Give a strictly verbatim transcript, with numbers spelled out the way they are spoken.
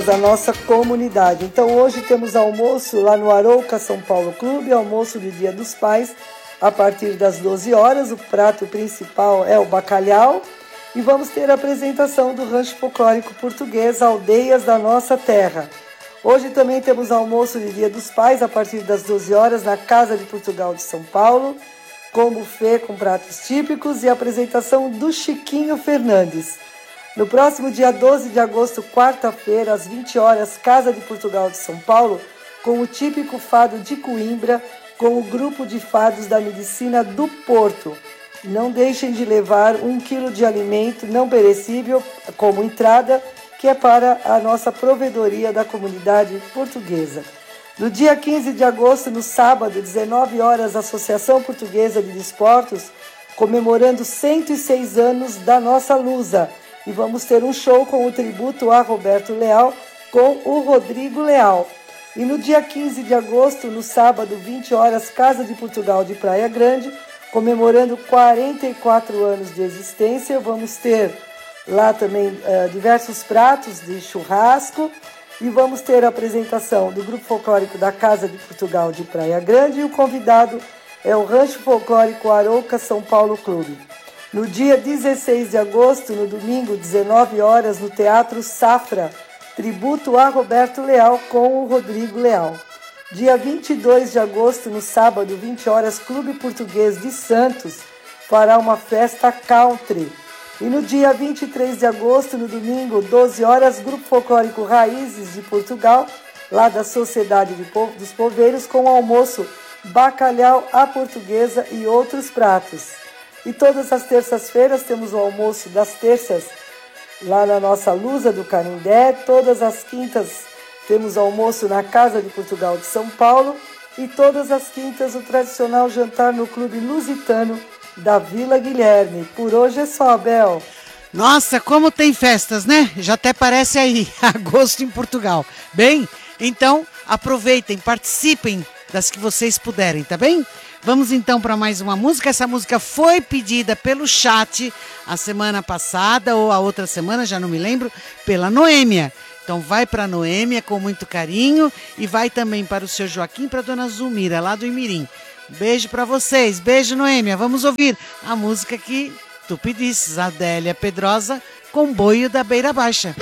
da nossa comunidade. Então hoje temos almoço lá no Arouca São Paulo Clube, almoço do Dia dos Pais, a partir das doze horas. O prato principal é o bacalhau e vamos ter a apresentação do Rancho Folclórico Português, Aldeias da Nossa Terra. Hoje também temos almoço de Dia dos Pais, a partir das doze horas, na Casa de Portugal de São Paulo, com buffet com pratos típicos e apresentação do Chiquinho Fernandes. No próximo dia doze de agosto, quarta-feira, às vinte horas, Casa de Portugal de São Paulo, com o típico fado de Coimbra, com o grupo de fados da Medicina do Porto. Não deixem de levar um quilo de alimento não perecível como entrada, que é para a nossa provedoria da comunidade portuguesa. No dia quinze de agosto, no sábado, dezenove horas, a Associação Portuguesa de Desportos, comemorando cento e seis anos da nossa Lusa. E vamos ter um show com o tributo a Roberto Leal, com o Rodrigo Leal. E no dia quinze de agosto, no sábado, vinte horas, Casa de Portugal de Praia Grande, comemorando quarenta e quatro anos de existência. Vamos ter lá também uh, diversos pratos de churrasco e vamos ter a apresentação do Grupo Folclórico da Casa de Portugal de Praia Grande e o convidado é o Rancho Folclórico Arouca São Paulo Clube. No dia dezesseis de agosto, no domingo, dezenove horas, no Teatro Safra, tributo a Roberto Leal com o Rodrigo Leal. Dia vinte e dois de agosto, no sábado, vinte horas, Clube Português de Santos fará uma festa country. E no dia vinte e três de agosto, no domingo, doze horas, Grupo Folclórico Raízes de Portugal, lá da Sociedade de po- dos Poveiros, com almoço, bacalhau à portuguesa e outros pratos. E todas as terças-feiras temos o almoço das terças lá na nossa Lusa do Canindé. Todas as quintas temos almoço na Casa de Portugal de São Paulo. E todas as quintas o tradicional jantar no Clube Lusitano da Vila Guilherme. Por hoje é só, Bel. Nossa, como tem festas, né? Já até parece aí, agosto em Portugal. Bem, então aproveitem, participem das que vocês puderem, tá bem? Vamos então para mais uma música. Essa música foi pedida pelo chat a semana passada ou a outra semana, já não me lembro, pela Noêmia. Então vai para a Noêmia com muito carinho e vai também para o seu Joaquim, para a dona Zulmira, lá do Imirim. Beijo para vocês, beijo Noêmia. Vamos ouvir a música que tu pedisses, Adélia Pedrosa, Comboio da Beira Baixa.